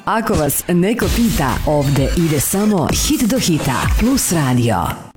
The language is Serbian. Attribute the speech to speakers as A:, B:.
A: Ako vas neko pita, ovde ide samo hit do hita. Plus Radio.